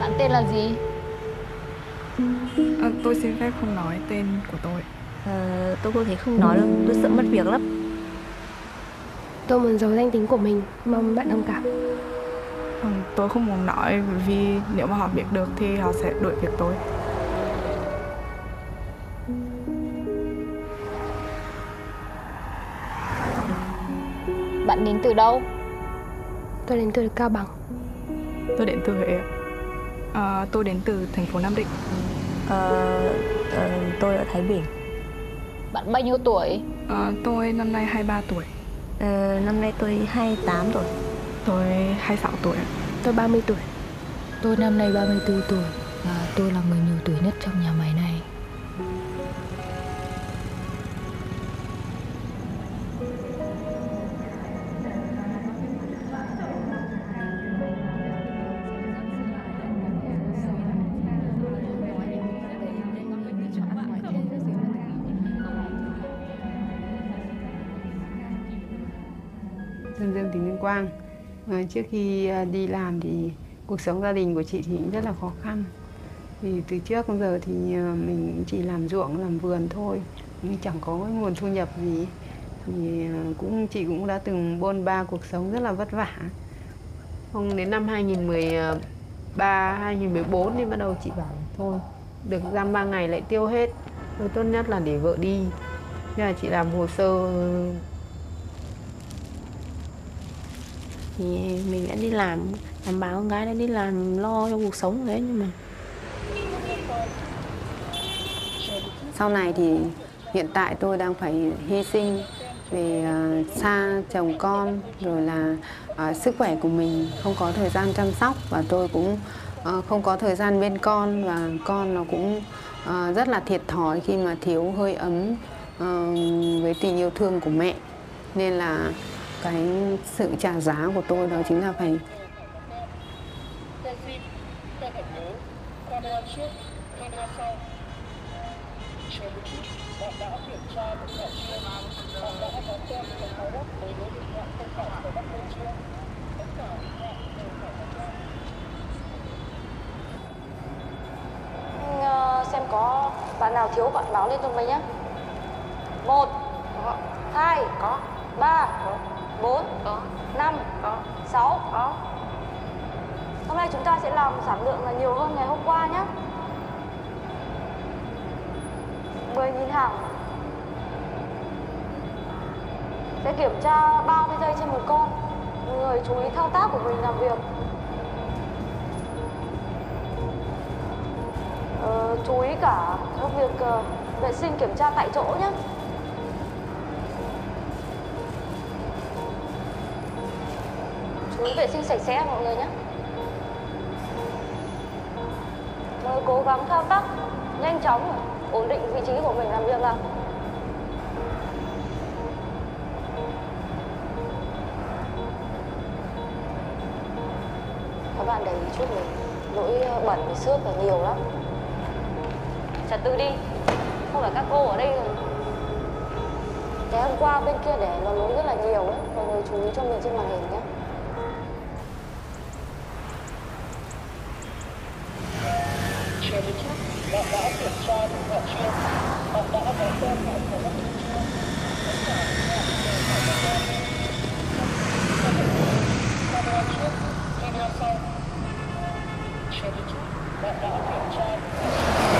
Bạn tên là gì? Tôi xin phép không nói tên của tôi. Tôi có thể không nói đâu, tôi sợ mất việc lắm. Tôi muốn giấu danh tính của mình, mong bạn thông cảm. Tôi không muốn nói vì nếu mà họ biết được thì họ sẽ đuổi việc tôi. Bạn đến từ đâu? Tôi đến từ Cao Bằng. Tôi đến từ Huế. Tôi đến từ thành phố Nam Định. Tôi ở Thái Bình. Bạn bao nhiêu tuổi? Tôi năm nay 23 tuổi. Năm nay tôi 28 tuổi. Tôi 26 tuổi. Tôi 30 tuổi. Tôi năm nay 34 tuổi và tôi là người nhiều tuổi nhất trong nhà máy này. Dân Dương tỉnh Tuyên Quang. Trước khi đi làm thì cuộc sống gia đình của chị thì cũng rất là khó khăn. Thì từ trước đến giờ thì mình chỉ làm ruộng, làm vườn thôi, nhưng chẳng có cái nguồn thu nhập gì. Thì chị cũng đã từng bôn ba cuộc sống rất là vất vả. Không đến năm 2013, 2014 thì bắt đầu chị bảo thôi, được dăm 3 ngày lại tiêu hết. Thôi tốt nhất là để vợ đi. Thế là chị làm hồ sơ. Thì mình đã đi làm bà con gái đã đi làm lo cho cuộc sống đấy, nhưng mà sau này thì hiện tại tôi đang phải hy sinh về xa chồng con, rồi là sức khỏe của mình không có thời gian chăm sóc, và tôi cũng không có thời gian bên con, và con nó cũng rất là thiệt thòi khi mà thiếu hơi ấm với tình yêu thương của mẹ. Nên là cái sự trả giá của tôi đó chính là phải xem có bạn nào thiếu bạn báo lên cho mình nhé. 1 có. 2 có. 3 có. 4 có. 5 có. 6 có. Hôm nay chúng ta sẽ làm sản lượng là nhiều hơn ngày hôm qua nhé. 10.000 hàng. Sẽ kiểm tra 30 giây trên một con. Mọi người chú ý thao tác của mình làm việc. Chú ý cả trong việc vệ sinh kiểm tra tại chỗ nhé. Chú ý vệ sinh sạch sẽ mọi người nhé. Mọi người cố gắng thao tác nhanh chóng, ổn định vị trí của mình làm việc nào. Các bạn để ý chút mình, lỗi bẩn với xước là nhiều lắm. Trật tự đi, không phải các cô ở đây rồi. Cái hôm qua bên kia để nó lỗi rất là nhiều đấy, mọi người chú ý cho mình trên màn hình nhé. Bạn đã kiểm tra được họ chưa? Bạn đã có xem lại của các bạn chưa? Tất cả camera trước, camera sau. Check it. Bạn đã